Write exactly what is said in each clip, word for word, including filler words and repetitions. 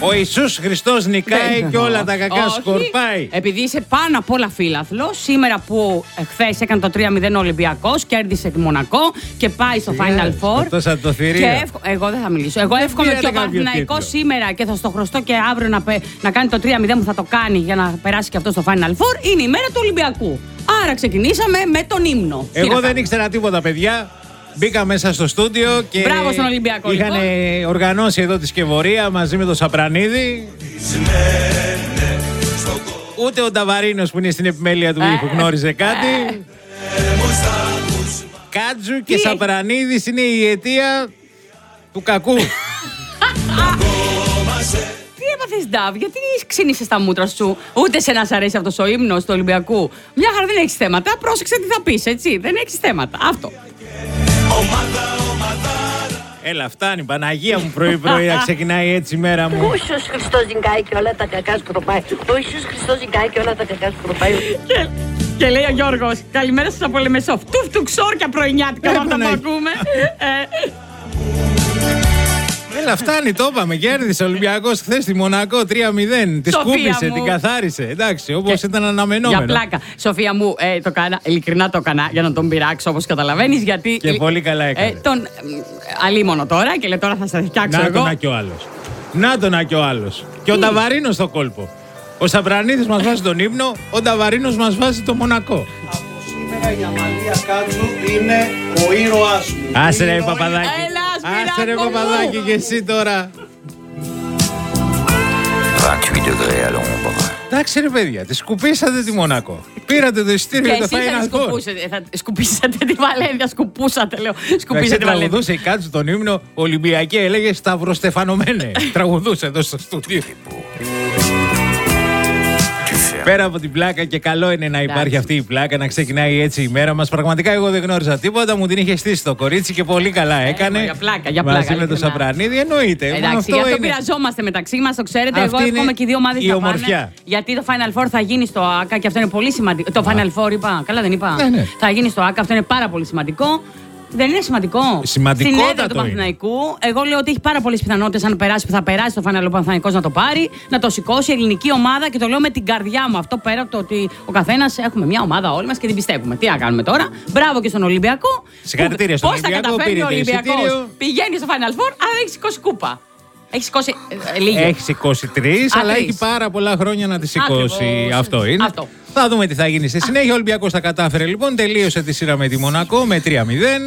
Ο Ιησούς Χριστός νικάει και όλα τα κακά σκορπάει. Επειδή είσαι πάνω απ' όλα φίλαθλος, σήμερα που χθες έκανε το τρία μηδέν ο Ολυμπιακός, κέρδισε τη Μονακό και πάει στο Final Four. Αυτό σαν το θηρίο. Και εύχο... Εγώ δεν θα μιλήσω. Εγώ εύχομαι και ο Παναθηναϊκός σήμερα και θα στο χρωστώ και αύριο να, πε... να κάνει το τρία μηδέν που θα το κάνει για να περάσει και αυτό στο Final Four. Είναι η μέρα του Ολυμπιακού. Άρα ξεκινήσαμε με τον ύμνο. Εγώ δεν ήξερα τίποτα, παιδιά. Μπήκα μέσα στο στούντιο και μπράβο στον Ολυμπιακό, είχαν λοιπόν. οργανώσει εδώ τη σκευωρία μαζί με τον Σαπρανίδη. Ούτε ο Νταβαρίνος που είναι στην επιμέλεια του ήχου γνώριζε κάτι. Κάτζου και Σαπρανίδης είναι η αιτία του κακού. Τι έπαθες, Νταβ, γιατί ξύνησες τα μούτρα σου? Ούτε σε να σ' αρέσει αυτός ο ύμνος του Ολυμπιακού. Μια χαρά, δεν έχεις θέματα. Πρόσεξε τι θα πεις, έτσι. Δεν έχεις θέματα. Αυτό. Έλα, φτάνει, Παναγία μου, πρωί-πρωί να ξεκινάει έτσι η μέρα μου. Ο Ιησούς Χριστός νικάει και όλα τα κακά σκορπάει. Ο Ιησούς Χριστός νικάει και όλα τα κακά σκορπάει. Και, και λέει ο Γιώργος, καλημέρα σας από Λεμεσό. Φτούφ του ξόρκια πρωινιάτικα με αυτά που ακούμε. ε, Έλα, φτάνει, το είπαμε. Κέρδισε ο Ολυμπιακός χθες στη Μονακό τρία μηδέν. Τη σκούπισε, την καθάρισε. Εντάξει, όπως ήταν αναμενόμενο. Για πλάκα. Σοφία μου, ε, το κάνα, ειλικρινά το έκανα για να τον πειράξω, όπως καταλαβαίνεις. Γιατί. Και πολύ καλά έκανε. Ε, τον ε, αλίμονο τώρα και λέει τώρα θα σε φτιάξω να εγώ. Να και ο άλλος. Να το να και ο άλλος. Και ο Νταβαρίνος στο κόλπο. Ο Σαπρανίδης μας βάζει τον ύμνο, ο Νταβαρίνος μας βάζει το Μονακό. Από σήμερα η Αμαλία Κάτσου είναι ο ήρωάς μου. Άσε ρε Παπαδάκη. Άσε ρε Παπαδάκη και εσύ τώρα. είκοσι οκτώ degrés à l'ombre. Εντάξει ρε παιδιά, τη σκουπίσατε τη Μονακό. Πήρατε το ειστήριο για το Final Four. Θα σκουπίσατε τη Βαλένθια, σκουπούσατε λέω. Σκουπίσατε τη Βαλένθια. Τραγουδούσε η Κάτσου τον ύμνο Ολυμπιακή, έλεγε Σταυροστεφανωμένε. Τραγουδούσε εδώ στο στούντιο. Πέρα από την πλάκα, και καλό είναι να υπάρχει αυτή η πλάκα, να ξεκινάει έτσι η μέρα μας. Πραγματικά εγώ δεν γνώριζα τίποτα, μου την είχε στήσει το κορίτσι και πολύ καλά έκανε. Ε, για πλάκα, για πλάκα. Μαζί με τον Σαπρανίδη, εννοείται. Εντάξει, αυτό γι' αυτό είναι. Πειραζόμαστε μεταξύ μας, το ξέρετε. Αυτή εγώ εύχομαι και οι δύο ομάδες να πάνε. Γιατί το Final Four θα γίνει στο ΆΚΑ και αυτό είναι πολύ σημαντικό. Το Final Four είπα, καλά δεν είπα. Ναι, ναι. Θα γίνει στο ΆΚΑ, αυτό είναι πάρα πολύ σημαντικό. Δεν είναι σημαντικό? Σημαντικότατο. Στην έδρα του Παναθηναϊκού, εγώ λέω ότι έχει πάρα πολλές πιθανότητες αν περάσει που θα περάσει το Final ο Παναθηναϊκός να το πάρει, να το σηκώσει η ελληνική ομάδα, και το λέω με την καρδιά μου αυτό, πέρα από το ότι ο καθένας έχουμε μια ομάδα όλοι μας και την πιστεύουμε. Τι να κάνουμε τώρα? Μπράβο και στον Ολυμπιακό. Συγχαρητήρια στον Ολυμπιακό. Πώς θα καταφέρει ο Ολυμπιακός? Πηγαίνει στο Final Four, αλλά έχει σηκώσει κούπα. Έχει σηκώσει ε, λίγη. Έχει σηκώσει τρεις, αλλά έχει πάρα πολλά χρόνια να τη σηκώσει. Αυτό είναι. Αυτό. Θα δούμε τι θα γίνει στη συνέχεια. Ο Ολυμπιακός τα κατάφερε λοιπόν. Τελείωσε τη σειρά με τη Μονακό με τρία μηδέν.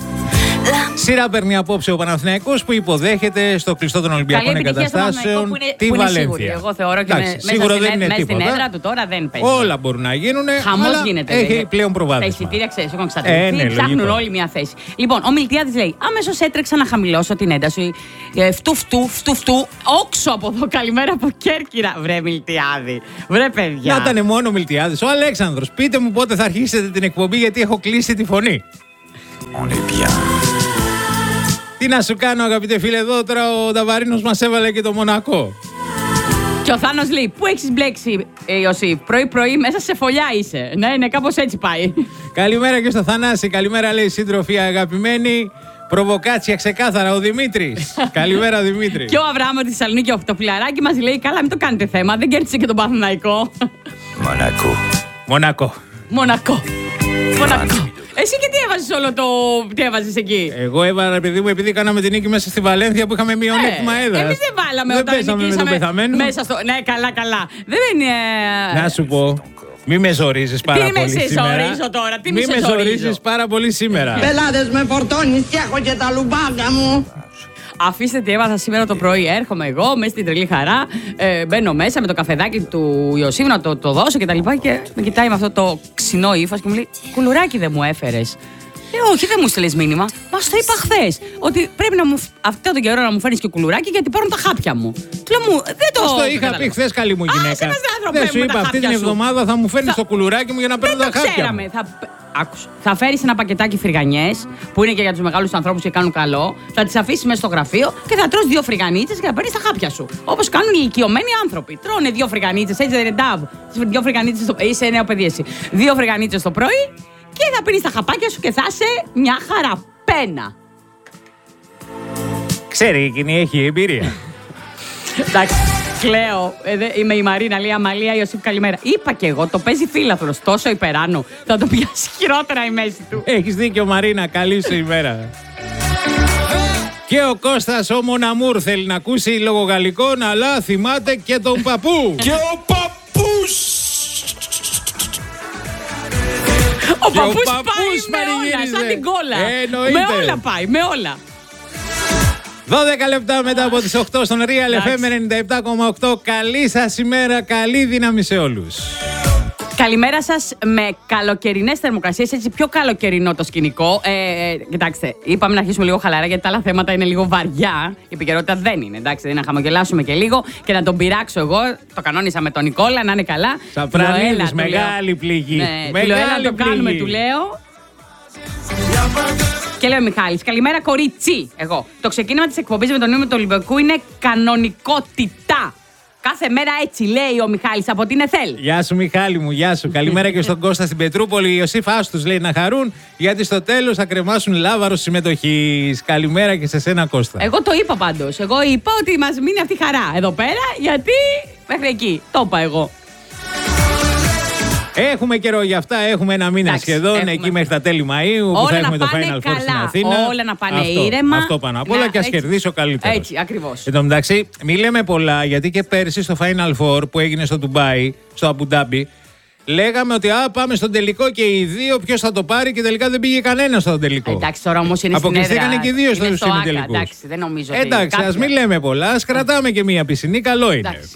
Σειρά παίρνει απόψε ο Παναθηναϊκός που υποδέχεται στο κλειστό των Ολυμπιακών Εγκαταστάσεων τη Βαλένθια. Εγώ θεωρώ και εντάξει, σίγουρα δεν είναι τίποτα. Στην έδρα του τώρα δεν παίζει. Όλα μπορούν να γίνουν. Χαμός γίνεται. Έχει δηλαδή. πλέον προβάδισμα. Τα εισιτήρια ξέρεις, έχουν εξατελεθεί. Ε, ναι, ψάχνουν όλοι μια θέση. Λοιπόν, ο Μιλτιάδης λέει: αμέσως έτρεξα να χαμηλώσω την ένταση. Φτού, φτού, φτού, φτού. Όξω από εδώ. Καλημέρα από Κέρκυρα. Βρε Μιλτιάδη. Βρε παιδιά. Να ήταν μόνο ο Μιλτιάδης. Ο Αλέξανδρος. Πείτε μου πότε θα αρχίσετε την εκπομπή, γιατί έχω κλείσει τη φωνή. On est bien. Τι να σου κάνω, αγαπητέ φίλε, εδώ τώρα ο Νταβαρίνος μας έβαλε και το Μονακό. Και ο Θάνος λέει: πού έχεις μπλέξει, ε, Ιωσήφ? Πρωί-πρωί μέσα σε φωλιά είσαι. Ναι, ναι, κάπως έτσι πάει. Καλημέρα και στο Θανάση. Καλημέρα, λέει σύντροφοι αγαπημένοι. Προβοκάτσια ξεκάθαρα, ο Δημήτρης. Καλημέρα, Δημήτρη. Και ο Αβραάμ από τη Θεσσαλονίκη, το φιλαράκι μας λέει: καλά, μην το κάνετε θέμα. Δεν κέρδισε και τον Παναθηναϊκό. Μονακό. Μονακό. Μονακό. Μονακό. Εσύ και τι έβαζες όλο το. Τι έβαζες εκεί? Εγώ έβαλα, παιδί μου, επειδή κάναμε την νίκη μέσα στη Βαλένθια που είχαμε μειονέκτημα ε, έδρας. Εμείς δεν βάλαμε δεν όταν πέσαμε νικήσαμε με τον πεθαμένο. Μέσα στο. Ναι, καλά, καλά. Δεν είναι. Να σου πω. Μη με ζορίζεις πάρα τι πολύ σήμερα. Τι με με ζορίζω τώρα, τι μη με με ζορίζεις πάρα πολύ σήμερα. Πελάτες με φορτώνεις και έχω και τα λουμπάκια μου. Αφήστε τι έμαθα σήμερα το πρωί. Έρχομαι εγώ μέσα στην τρελή χαρά. Ε, μπαίνω μέσα με το καφεδάκι του Ιωσήφ να το, το δώσω και τα λοιπά. Και με κοιτάει με αυτό το ξινό ύφος και μου λέει: κουλουράκι δεν μου έφερες? Ε, όχι, δεν μου στείλες μήνυμα. Μα το είπα χθες. Ότι πρέπει να μου, αυτόν τον καιρό να μου φέρεις και κουλουράκι, γιατί παίρνουν τα χάπια μου. Του λέω: μου, δεν το. Ας το είχα πει χθες, καλή μου γυναίκα. Α, δεν σου είπα αυτή την εβδομάδα θα μου φέρνεις θα... το κουλουράκι μου για να παίρνω τα χάπια. Ξέραμε. Θα... Άκουσα. Θα φέρεις ένα πακετάκι φρυγανιές που είναι και για τους μεγάλους ανθρώπους και κάνουν καλό. Θα τις αφήσεις μέσα στο γραφείο και θα τρως δύο φρυγανίτσες και θα παίρνεις τα χάπια σου. Όπως κάνουν οι ηλικιωμένοι άνθρωποι. Τρώνε δύο φρυγανίτσες, έτσι δεν είναι νταβ. Δύο φρυγανίτσες το... Είσαι νέο παιδί εσύ. Δύο φρυγανίτσες το πρωί και θα πίνεις τα χαπάκια σου και θα είσαι μια χαρά. Πένα. Ξέρει εκείνη, έχει εμπειρία. Εντάξει, κλαίω. Ε, είμαι η Μαρίνα, λέει Αμαλία Ιωσήφ, καλημέρα. Είπα και εγώ, το παίζει φίλαθλος, τόσο υπεράνω. Θα το πιάσει χειρότερα η μέση του. Έχεις δίκιο, Μαρίνα, καλή σου ημέρα. Και ο Κώστας ο Μοναμούρ θέλει να ακούσει λόγω γαλλικών, αλλά θυμάται και τον παππού. Και ο παππούς! Ο παππούς πάει με όλα, σαν την κόλλα. Με όλα πάει, με όλα. δώδεκα λεπτά μετά από τις οκτώ στον Real εφ εμ ενενήντα επτά κόμμα οκτώ. Καλή σας ημέρα, καλή δύναμη σε όλους. Καλημέρα σας με καλοκαιρινές θερμοκρασίες, έτσι πιο καλοκαιρινό το σκηνικό. Ε, κοιτάξτε, είπαμε να αρχίσουμε λίγο χαλαρά γιατί τα άλλα θέματα είναι λίγο βαριά. Η επικαιρότητα δεν είναι, εντάξει, δεν να χαμογελάσουμε και λίγο και να τον πειράξω εγώ. Το κανόνισα με τον Νικόλα, να είναι καλά. Σαπρανίδης, μεγάλη πληγή. Ναι, μεγάλη το κάνουμε, του λέω. Και λέει ο Μιχάλης, καλημέρα κορίτσι. Εγώ. Το ξεκίνημα της εκπομπής με τον νούμερο του Ολυμπιακού είναι κανονικότητα. Κάθε μέρα έτσι λέει ο Μιχάλης από την ΕΘΕΛ. Γεια σου Μιχάλη μου, γεια σου. Καλημέρα και στον Κώστα στην Πετρούπολη. Ιωσήφ, άστους λέει να χαρούν, γιατί στο τέλος θα κρεμάσουν λάβαρος συμμετοχής. Καλημέρα και σε σένα Κώστα. Εγώ το είπα πάντως. Εγώ είπα ότι μας μείνει αυτή η χαρά εδώ πέρα, γιατί μέχρι εκεί. Το είπα εγώ. Έχουμε καιρό για αυτά, έχουμε ένα μήνα εντάξει, σχεδόν, έχουμε... εκεί μέχρι τα τέλη Μαΐου, όλα που θα έχουμε το Final Four στην Αθήνα. Όλα να πάνε αυτό, ήρεμα. Αυτό πάνω απ' όλα να, και ας κερδίσει ο καλύτερος. Έτσι, ακριβώς. Εν τω μεταξύ, μη λέμε πολλά, γιατί και πέρσι στο Final Four που έγινε στο Ντουμπάι, στο Αμπουντάμπι, λέγαμε ότι α, πάμε στον τελικό και οι δύο ποιος θα το πάρει και τελικά δεν πήγε κανένα στον τελικό. Εντάξει, τώρα όμως είναι στην έδρα. Αποκλειστήκανε και οι δύο στους ημιτελικούς. Εντάξει, δεν νομίζω ότι εντάξει, κάποια... ας μην λέμε πολλά, ας κρατάμε και μία πισινή, καλό είναι. Εντάξει.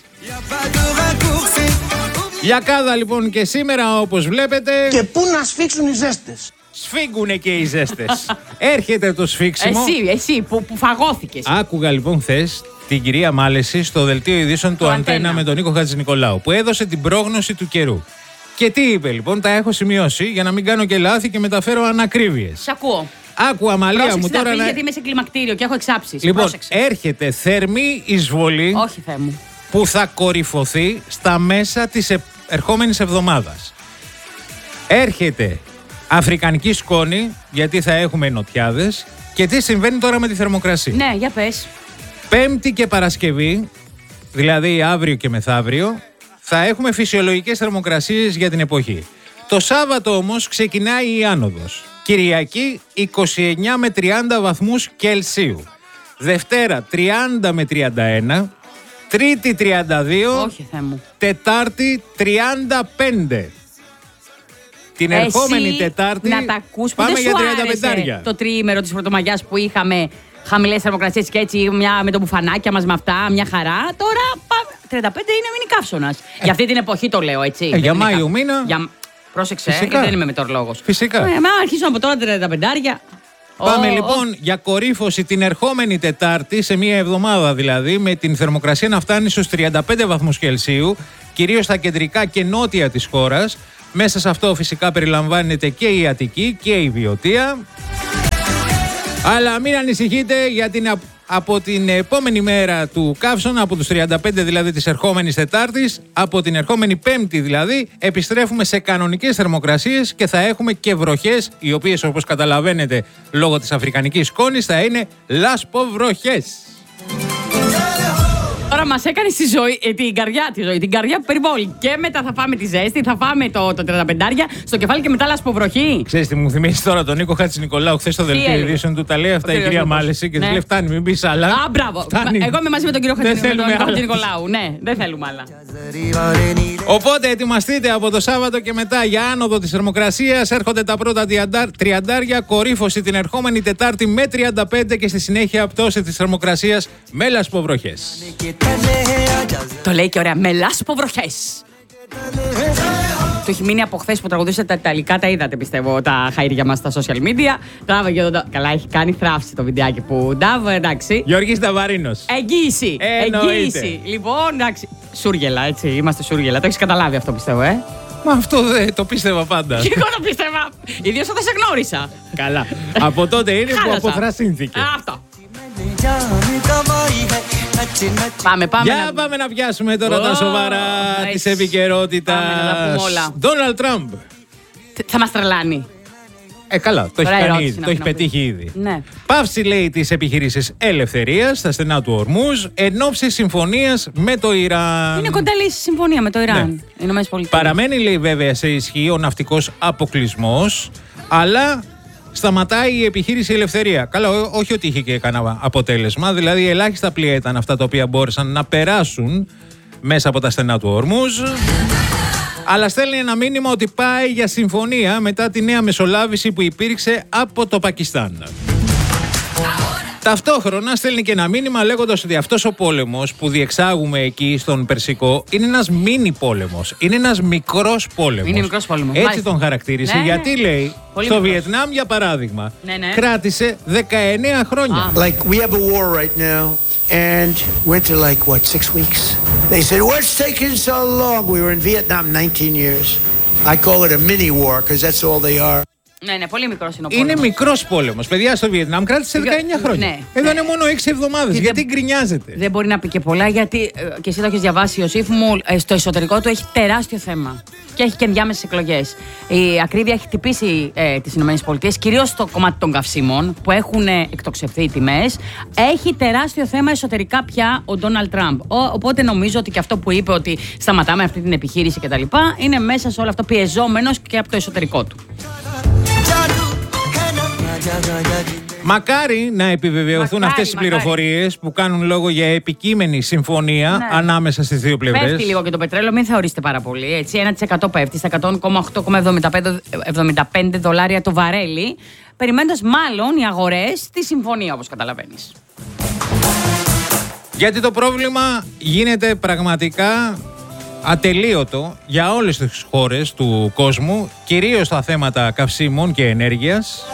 Λιακάδα λοιπόν και σήμερα όπως βλέπετε. Και πού να σφίξουν οι ζέστες. Σφίγγουνε και οι ζέστες. Έρχεται το σφίξιμο. Εσύ, εσύ που, που φαγώθηκες. Άκουγα λοιπόν χθες την κυρία Μάλεση στο δελτίο ειδήσεων του Αντένα, Αντένα με τον Νίκο Χατζηνικολάου που έδωσε την πρόγνωση του καιρού. Και τι είπε λοιπόν, τα έχω σημειώσει για να μην κάνω και λάθη και μεταφέρω ανακρίβειες. Σ' ακούω. Άκου Αμαλία πρόσεξε μου τώρα. Να πεις, να... γιατί είμαι σε κλιμακτήριο και έχω εξάψεις. Λοιπόν, πρόσεξε. Έρχεται θερμή εισβολή. Όχι, Θεέ μου. Που θα κορυφωθεί στα μέσα της ε... ερχόμενης εβδομάδας. Έρχεται αφρικανική σκόνη, γιατί θα έχουμε νοτιάδες. Και τι συμβαίνει τώρα με τη θερμοκρασία. Ναι, για πες. Πέμπτη και Παρασκευή, δηλαδή αύριο και μεθαύριο, θα έχουμε φυσιολογικές θερμοκρασίες για την εποχή. Το Σάββατο όμως ξεκινάει η άνοδος. Κυριακή είκοσι εννιά με τριάντα βαθμούς Κελσίου. Δευτέρα τριάντα με τριάντα ένα. Τρίτη τριάντα δύο. Όχι, Θεέ μου. Τετάρτη τριάντα πέντε. Την εσύ ερχόμενη Τετάρτη να τα ακούς, πάμε για τριάντα πέντε. Το τριήμερο της Πρωτομαγιάς που είχαμε χαμηλές θερμοκρασίες και έτσι μια, με το μπουφανάκια μας με αυτά, μια χαρά. Τώρα πάμε. τριάντα πέντε είναι μήνυ καύσωνας. Ε. Για αυτή την εποχή το λέω έτσι. Ε, για Μάιο μήνα. Για... Πρόσεξε, γιατί δεν είμαι μετεωρολόγος. Φυσικά. Ε, μα αρχίσω από τώρα τριάντα πέντε. Πάμε oh, λοιπόν oh. για κορύφωση την ερχόμενη Τετάρτη, σε μία εβδομάδα δηλαδή, με την θερμοκρασία να φτάνει στους τριάντα πέντε βαθμούς Κελσίου, κυρίως στα κεντρικά και νότια της χώρας. Μέσα σε αυτό φυσικά περιλαμβάνεται και η Αττική και η Βιωτία. Αλλά μην ανησυχείτε, για την, από την επόμενη μέρα του καύσωνα, από τους τριάντα πέντε δηλαδή της ερχόμενης Τετάρτης, από την ερχόμενη Πέμπτη δηλαδή, επιστρέφουμε σε κανονικές θερμοκρασίες και θα έχουμε και βροχές, οι οποίες όπως καταλαβαίνετε λόγω της αφρικανικής σκόνης θα είναι λασποβροχές. Τώρα μας έκανε τη ζωή, ε, την καρδιά τη ζωή, την καρδιά που περιβόλει. Και μετά θα φάμε τη ζέστη, θα φάμε το, το τριάντα πέντε στο κεφάλι και μετά λασποβροχή. Ξέρεις τι μου θυμίζει τώρα τον Νίκο Χατζηνικολάου χθες στο δελτίο ειδήσεων του. Τα λέει αυτά η κυρία Μάλεση και ναι. Της λέει φτάνει, μην πεις άλλα. Α, μπράβο. Φτάνει. Εγώ είμαι μαζί με τον κύριο Χατζηνικολάου. Ναι, δεν θέλουμε άλλα. Οπότε ετοιμαστείτε από το Σάββατο και μετά για άνοδο της θερμοκρασίας. Έρχονται τα πρώτα τριαντάρια, κορύφωση την ερχόμενη Τετάρτη με τριάντα πέντε και στη συνέχεια πτώση της θερμοκρασίας με λασποβροχές. Το λέει και ωραία, με λασποβροχές. Του έχει μείνει από χθες που τραγουδούσε τα Ιταλικά, τα είδατε πιστεύω τα χαΐρια μας στα social media. Τράβα και το... Καλά, έχει κάνει θράψη το βιντεάκι που ντάβω, εντάξει. Γιώργης Ταβαρίνος. Εγγύηση, εγγύηση. Λοιπόν, εντάξει, σούργελα, έτσι, είμαστε σούργελα. Το έχεις καταλάβει αυτό πιστεύω, ε. Μα αυτό δεν το πίστευα πάντα. Και εγώ το πίστευα, ιδίως όταν σε γνώρισα. Καλά, από τότε είναι που αποθρασύνθηκε. Αυτό. Πάμε, πάμε. Για να... πάμε να πιάσουμε τώρα oh, τα σοβαρά της επικαιρότητας. Πάμε να τα πούμε όλα. Ντόναλντ Τραμπ. Θα μας τρελάνει. Ε, καλά, το έχει, κάνει ήδη, το έχει πετύχει ήδη. Ναι. Πάυση, λέει, της επιχειρήσης ελευθερίας στα στενά του Ορμούζ εν ώψη συμφωνίας με το Ιράν. Είναι κοντά λύση συμφωνία με το Ιράν. Ναι. Παραμένει, λέει, βέβαια σε ισχύ ο ναυτικός αποκλεισμός, αλλά σταματάει η επιχείρηση ελευθερία. Καλά, όχι ότι είχε και κανένα αποτέλεσμα, δηλαδή ελάχιστα πλοία ήταν αυτά τα οποία μπόρεσαν να περάσουν μέσα από τα στενά του Ορμούζ. Αλλά στέλνει ένα μήνυμα ότι πάει για συμφωνία μετά τη νέα μεσολάβηση που υπήρξε από το Πακιστάν. Ταυτόχρονα στέλνει και ένα μήνυμα λέγοντας ότι αυτός ο πόλεμος που διεξάγουμε εκεί στον Περσικό είναι ένας μίνι πόλεμος. Είναι ένας μικρός πόλεμος. Είναι μικρός πόλεμος. Έτσι Μάλιστα. τον χαρακτήρισε, ναι, γιατί λέει πολύ στο μικρός. Βιετνάμ, για παράδειγμα, ναι, ναι. κράτησε δεκαεννέα χρόνια. Like we have a war right now and went to like what, six weeks? They said, what's taking so long? We were in Vietnam nineteen years. I call it a mini war because that's all they are. Ναι, ναι, πολύ μικρός είναι ο πόλεμος. Είναι μικρός πόλεμος. Παιδιά, στο Βιετνάμ κράτησε δεκαεννέα χρόνια. Ναι, Εδώ ναι. είναι μόνο έξι εβδομάδες. Γιατί γκρινιάζεται? Δεν μπορεί να πει και πολλά, γιατί ε, και εσύ το έχεις διαβάσει, Ιωσήφ μου, ε, στο εσωτερικό του έχει τεράστιο θέμα. Και έχει και ενδιάμεσες εκλογές. Η ακρίβεια έχει χτυπήσει ε, τις ΗΠΑ, κυρίως στο κομμάτι των καυσίμων, που έχουν ε, εκτοξευθεί οι τιμές. Έχει τεράστιο θέμα εσωτερικά πια ο Ντόναλντ Τραμπ. Οπότε νομίζω ότι και αυτό που είπε, ότι σταματάμε αυτή την επιχείρηση κτλ., είναι μέσα σε όλο αυτό πιεζόμενος και από το εσωτερικό του. Μακάρι να επιβεβαιωθούν Μακάρι, αυτές οι μακάρι. πληροφορίες που κάνουν λόγο για επικείμενη συμφωνία, ναι, ανάμεσα στις δύο πλευρές. Πέφτει λίγο και το πετρέλαιο, μην θεωρήσετε πάρα πολύ. Έτσι, ένα τοις εκατό πέφτει στα εκατό κόμμα οκτώ εβδομήντα πέντε δολάρια το βαρέλι, περιμένοντας μάλλον οι αγορές τη συμφωνία, όπως καταλαβαίνεις. Γιατί το πρόβλημα γίνεται πραγματικά ατελείωτο για όλες τις χώρες του κόσμου, κυρίως στα θέματα καυσίμων και ενέργειας.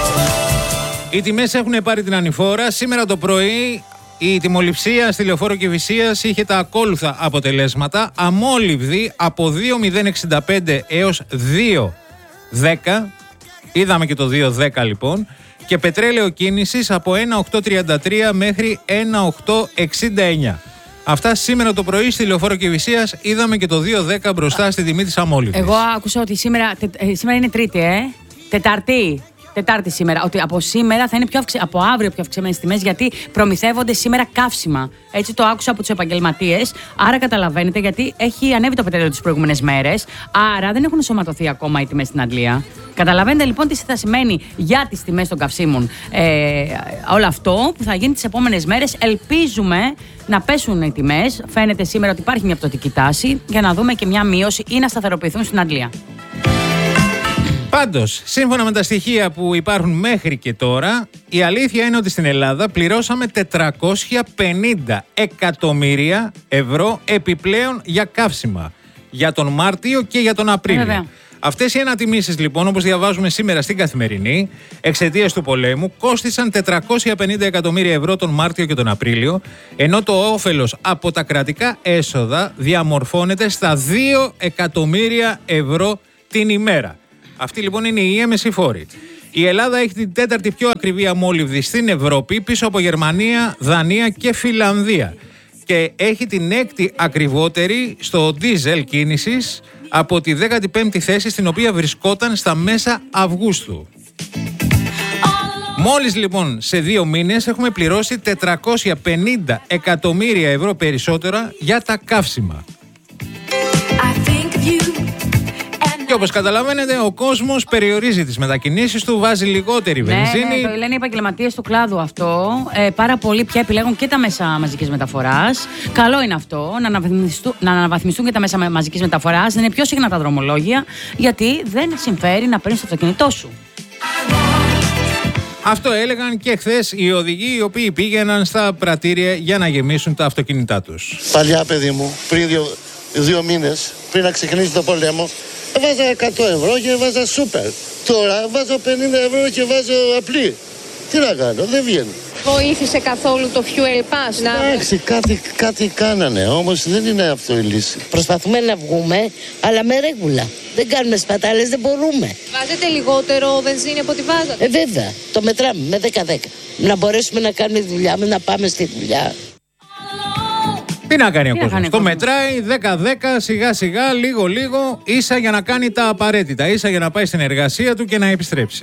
Οι τιμές έχουν πάρει την ανηφόρα. Σήμερα το πρωί η τιμοληψία στη Λεωφόρο Κηφισίας είχε τα ακόλουθα αποτελέσματα. Αμόλυβδη από δύο χιλιάδες εξήντα πέντε έως δύο χιλιάδες δέκα. Είδαμε και το δύο χιλιάδες δέκα λοιπόν. Και πετρέλαιο κίνησης από ένα χιλιάδες οκτακόσια τριάντα τρία μέχρι ένα χιλιάδες οκτακόσια εξήντα εννέα. Αυτά σήμερα το πρωί στη Λεωφόρο Κηφισίας. Είδαμε και το δύο χιλιάδες δέκα μπροστά στη τιμή της αμόλυβδης. Εγώ άκουσα ότι σήμερα, τε, ε, σήμερα είναι Τρίτη, ε. Τετάρτη. Τετάρτη σήμερα. Ότι από σήμερα θα είναι πιο αυξη... από αύριο πιο αυξημένες τιμές, γιατί προμηθεύονται σήμερα καύσιμα. Έτσι το άκουσα από τους επαγγελματίες. Άρα καταλαβαίνετε, γιατί έχει ανέβει το πετρέλαιο τις προηγούμενες μέρες. Άρα δεν έχουν ενσωματωθεί ακόμα οι τιμές στην Αγγλία. Καταλαβαίνετε λοιπόν τι θα σημαίνει για τις τιμές των καυσίμων ε, όλο αυτό που θα γίνει τις επόμενες μέρες. Ελπίζουμε να πέσουν οι τιμές. Φαίνεται σήμερα ότι υπάρχει μια πτωτική τάση, για να δούμε και μια μείωση ή να σταθεροποιηθούν στην Αγγλία. Πάντως, σύμφωνα με τα στοιχεία που υπάρχουν μέχρι και τώρα, η αλήθεια είναι ότι στην Ελλάδα πληρώσαμε τετρακόσια πενήντα εκατομμύρια ευρώ επιπλέον για καύσιμα για τον Μάρτιο και για τον Απρίλιο. Βέβαια. Αυτές οι ανατιμήσεις λοιπόν, όπως διαβάζουμε σήμερα στην Καθημερινή, εξαιτίας του πολέμου, κόστησαν τετρακόσια πενήντα εκατομμύρια ευρώ τον Μάρτιο και τον Απρίλιο, ενώ το όφελος από τα κρατικά έσοδα διαμορφώνεται στα δύο εκατομμύρια ευρώ την ημέρα. Αυτή λοιπόν είναι η έμεση φόρη. Η Ελλάδα έχει την τέταρτη πιο ακριβή αμόλυβδη στην Ευρώπη, πίσω από Γερμανία, Δανία και Φιλανδία. Και έχει την έκτη ακριβότερη στο ντίζελ κίνησης, από τη δέκατη πέμπτη θέση στην οποία βρισκόταν στα μέσα Αυγούστου. Μόλις λοιπόν σε δύο μήνες έχουμε πληρώσει τετρακόσια πενήντα εκατομμύρια ευρώ περισσότερα για τα καύσιμα. Και όπως καταλαβαίνετε, ο κόσμος περιορίζει τις μετακινήσεις του, βάζει λιγότερη βενζίνη. Ναι, ναι, το λένε οι επαγγελματίες του κλάδου αυτό. Ε, πάρα πολλοί πια επιλέγουν και τα μέσα μαζικής μεταφοράς. Καλό είναι αυτό, να αναβαθμιστούν, να αναβαθμιστούν και τα μέσα μαζικής μεταφοράς. Να είναι πιο συχνά τα δρομολόγια, γιατί δεν συμφέρει να παίρνεις το αυτοκίνητό σου. Αυτό έλεγαν και χθες οι οδηγοί, οι οποίοι πήγαιναν στα πρατήρια για να γεμίσουν τα αυτοκίνητά τους. Παλιά, παιδί μου, πριν δύο, δύο μήνες, πριν να ξεκινήσει το πολέμο, βάζα εκατό ευρώ και βάζα σούπερ. Τώρα βάζω πενήντα ευρώ και βάζω απλή. Τι να κάνω, δεν βγαίνει. Βοήθησε καθόλου το fuel pass? Εντάξει, κάτι, κάτι κάνανε, όμως δεν είναι αυτό η λύση. Προσπαθούμε να βγούμε, αλλά με ρέγουλα. Δεν κάνουμε σπατάλες, δεν μπορούμε. Βάζετε λιγότερο βενζίνη από ό,τι βάζατε? Ε, βέβαια, το μετράμε με δέκα δέκα. Να μπορέσουμε να κάνουμε τη δουλειά μας, να πάμε στη δουλειά. Τι να κάνει ο κόσμος. Το μετράει δέκα δέκα, σιγά σιγά, λίγο λίγο, ίσα για να κάνει τα απαραίτητα. Ίσα για να πάει στην εργασία του και να επιστρέψει.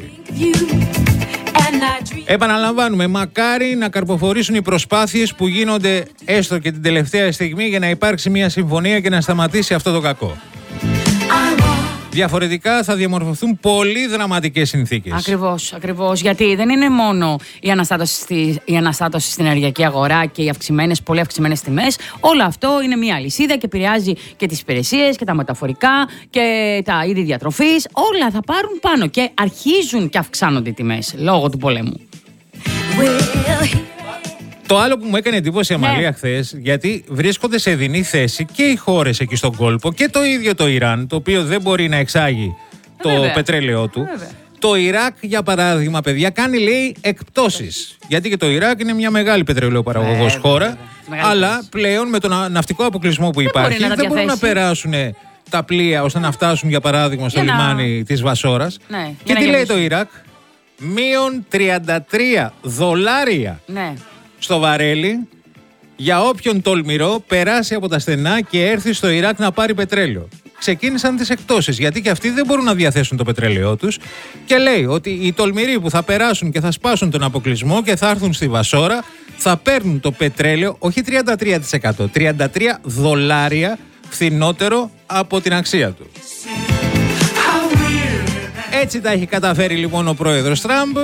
Επαναλαμβάνουμε, μακάρι να καρποφορήσουν οι προσπάθειες που γίνονται έστω και την τελευταία στιγμή για να υπάρξει μια συμφωνία και να σταματήσει αυτό το κακό. Διαφορετικά θα διαμορφωθούν πολύ δραματικές συνθήκες. Ακριβώς, ακριβώς. Γιατί δεν είναι μόνο η αναστάτωση, στη, η αναστάτωση στην ενεργειακή αγορά και οι αυξημένες, πολύ αυξημένες τιμές. Όλο αυτό είναι μια αλυσίδα και επηρεάζει και τις υπηρεσίες και τα μεταφορικά και τα είδη διατροφής. Όλα θα πάρουν πάνω και αρχίζουν και αυξάνονται οι τιμές λόγω του πολέμου. Το άλλο που μου έκανε εντύπωση η Αμαλία, ναι, χθες, γιατί βρίσκονται σε δινή θέση και οι χώρες εκεί στον κόλπο και το ίδιο το Ιράν, το οποίο δεν μπορεί να εξάγει το Βέβαια. πετρέλαιό του. Βέβαια. Το Ιράκ, για παράδειγμα, παιδιά, κάνει, λέει, εκπτώσεις. Γιατί και το Ιράκ είναι μια μεγάλη πετρελαιοπαραγωγός χώρα, Μεγάλη αλλά θέση. πλέον με τον ναυτικό αποκλεισμό που δεν υπάρχει μπορεί δεν μπορούν να περάσουν τα πλοία ώστε να φτάσουν, για παράδειγμα, στο για λιμάνι να... της Βασόρας. Ναι, και τι λέει το Ιράκ? Μείον τριάντα τρία δολάρια. Ναι. Στο βαρέλι για όποιον τολμηρό περάσει από τα στενά και έρθει στο Ιράκ να πάρει πετρέλαιο. Ξεκίνησαν τις εκπτώσεις, γιατί και αυτοί δεν μπορούν να διαθέσουν το πετρέλαιό τους, και λέει ότι οι τολμηροί που θα περάσουν και θα σπάσουν τον αποκλεισμό και θα έρθουν στη Βασόρα θα παίρνουν το πετρέλαιο όχι τριάντα τρία τοις εκατό, τριάντα τρία δολάρια φθηνότερο από την αξία του. Έτσι τα έχει καταφέρει λοιπόν ο πρόεδρος Τραμπ.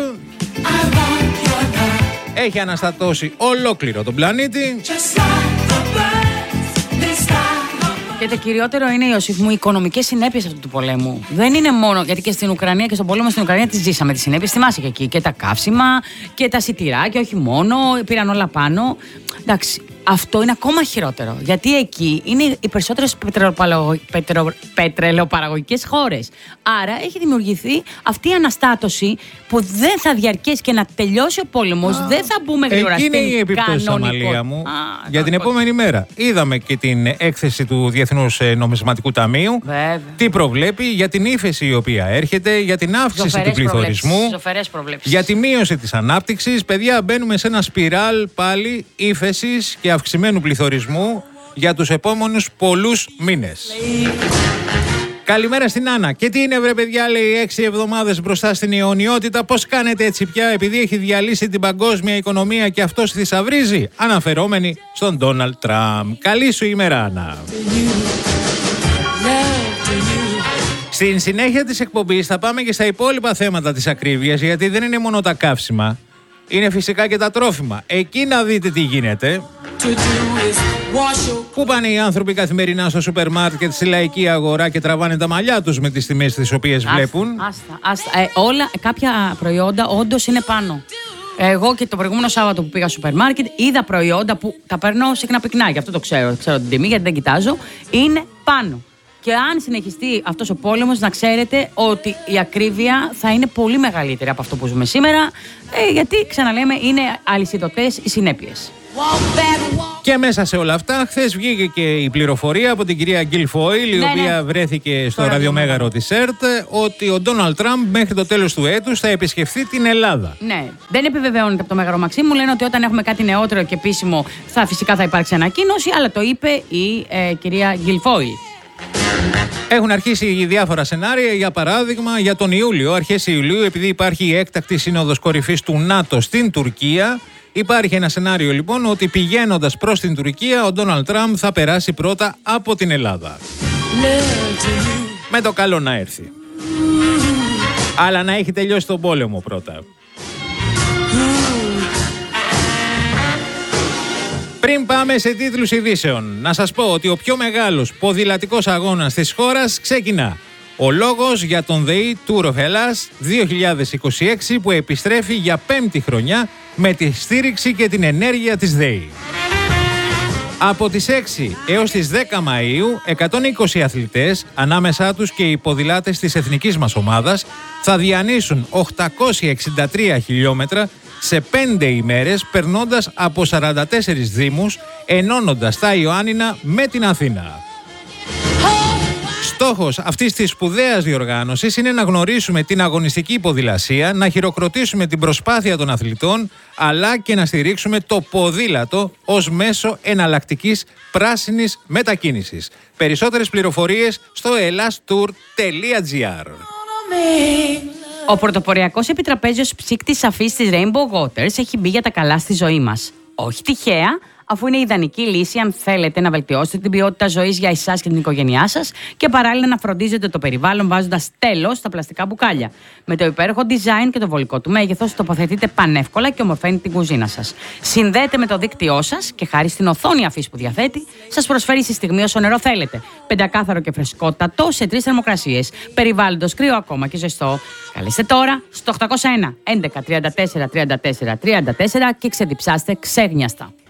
Έχει αναστατώσει ολόκληρο τον πλανήτη. Και το κυριότερο είναι, Ιωσήφ μου, οι οικονομικές συνέπειες αυτού του πολέμου. Δεν είναι μόνο, γιατί και στην Ουκρανία και στον πόλεμο στην Ουκρανία τις ζήσαμε τις συνέπειες. Θυμάσαι και εκεί και τα καύσιμα και τα σιτηράκια, όχι μόνο, πήραν όλα πάνω. Εντάξει, αυτό είναι ακόμα χειρότερο. Γιατί εκεί είναι οι περισσότερες πετρο... πετρελαιοπαραγωγικές χώρες. Άρα έχει δημιουργηθεί αυτή η αναστάτωση που δεν θα διαρκέσει, και να τελειώσει ο πόλεμος. Α, δεν θα μπούμε γρήγορα στην κανονικό. Εκεί είναι η επίπτωση, Αμαλία μου, Α, για την επόμενη μέρα. Είδαμε και την έκθεση του Διεθνούς Νομισματικού Ταμείου. Βέβαια. Τι προβλέπει για την ύφεση η οποία έρχεται, για την αύξηση Ζωφερές του πληθωρισμού, για τη μείωση της ανάπτυξης. Παιδιά, μπαίνουμε σε ένα σπιράλ πάλι ύφεσης και αυξημένου πληθωρισμού για τους επόμενους πολλούς μήνες. Καλημέρα στην Άννα. Και τι είναι, βρε παιδιά, λέει, έξι εβδομάδες μπροστά στην αιωνιότητα. Πώς κάνετε έτσι πια, επειδή έχει διαλύσει την παγκόσμια οικονομία και αυτός θησαυρίζει? Αναφερόμενη στον Ντόναλντ Τραμπ. Καλή σου ημέρα, Άννα. Στην συνέχεια της εκπομπής θα πάμε και στα υπόλοιπα θέματα της ακρίβειας, γιατί δεν είναι μόνο τα καύσιμα, είναι φυσικά και τα τρόφιμα. Εκεί να δείτε τι γίνεται. Πού πάνε οι άνθρωποι καθημερινά στο σούπερ μάρκετ, στη λαϊκή αγορά και τραβάνε τα μαλλιά τους με τις τιμές τις οποίες άστα, βλέπουν. Άστα, άστα. Ε, όλα, κάποια προϊόντα όντως είναι πάνω. Εγώ και το προηγούμενο Σάββατο που πήγα στο σούπερ μάρκετ είδα προϊόντα που τα παίρνω συχνά πυκνά, γι' αυτό το ξέρω, ξέρω την τιμή, γιατί δεν κοιτάζω, είναι πάνω. Και αν συνεχιστεί αυτός ο πόλεμος, να ξέρετε ότι η ακρίβεια θα είναι πολύ μεγαλύτερη από αυτό που ζούμε σήμερα, ε, γιατί, ξαναλέμε, είναι αλυσιδωτές οι συνέπειες. Και μέσα σε όλα αυτά, χθες βγήκε και η πληροφορία από την κυρία Γκίλ Φόιλ, η ναι, οποία ναι. βρέθηκε στο ραδιομέγαρο της ΕΡΤ, ότι ο Ντόναλντ Τραμπ μέχρι το τέλος του έτους θα επισκεφθεί την Ελλάδα. Ναι, δεν επιβεβαιώνεται από το Μέγαρο Μαξίμου. Λένε ότι όταν έχουμε κάτι νεότερο και επίσημο, θα φυσικά θα υπάρξει ανακοίνωση, αλλά το είπε η ε, κυρία Γκίλ Φόιλ. Έχουν αρχίσει διάφορα σενάρια, για παράδειγμα για τον Ιούλιο, αρχές Ιουλίου, επειδή υπάρχει η έκτακτη σύνοδος κορυφής του ΝΑΤΟ στην Τουρκία. Υπάρχει ένα σενάριο λοιπόν ότι πηγαίνοντας προς την Τουρκία, ο Ντόναλντ Τραμπ θα περάσει πρώτα από την Ελλάδα. Με το καλό να έρθει. Αλλά να έχει τελειώσει τον πόλεμο πρώτα. Πριν πάμε σε τίτλους ειδήσεων, να σας πω ότι ο πιο μεγάλος ποδηλατικός αγώνας της χώρας ξεκινά. Ο λόγος για τον ΔΕΗ Tour of Hellas δύο χιλιάδες είκοσι έξι, που επιστρέφει για πέμπτη χρονιά με τη στήριξη και την ενέργεια της ΔΕΗ. Από τις έξι έως τις δέκα Μαΐου, εκατόν είκοσι αθλητές, ανάμεσά τους και οι ποδηλάτες της εθνικής μας ομάδας, θα διανύσουν οκτακόσια εξήντα τρία χιλιόμετρα σε πέντε ημέρες, περνώντας από σαράντα τέσσερις δήμους, ενώνοντας τα Ιωάννινα με την Αθήνα. Στόχος αυτής της σπουδαίας διοργάνωσης είναι να γνωρίσουμε την αγωνιστική ποδηλασία, να χειροκροτήσουμε την προσπάθεια των αθλητών, αλλά και να στηρίξουμε το ποδήλατο ως μέσο εναλλακτικής πράσινης μετακίνησης. Περισσότερες πληροφορίες στο ellastour τελεία gr. Ο πρωτοποριακός επιτραπέζιος ψύκτης αφής της Rainbow Waters έχει μπει για τα καλά στη ζωή μας. Όχι τυχαία, αφού είναι η ιδανική λύση αν θέλετε να βελτιώσετε την ποιότητα ζωής για εσάς και την οικογένειά σας και παράλληλα να φροντίζετε το περιβάλλον βάζοντας τέλος στα πλαστικά μπουκάλια. Με το υπέροχο design και το βολικό του μέγεθος τοποθετείτε πανεύκολα και ομορφαίνει την κουζίνα σας. Συνδέεται με το δίκτυό σας και χάρη στην οθόνη αφής που διαθέτει, σας προσφέρει στη στιγμή όσο νερό θέλετε. Πεντακάθαρο και φρεσκότατο σε τρεις θερμοκρασίες. Περιβάλλοντος κρύο ακόμα και ζεστό. Καλέστε τώρα στο οκτώ μηδέν ένα έντεκα τριάντα τέσσερα τριάντα τέσσερα τριάντα τέσσερα και ξεδιψάστε ξέγνιαστα.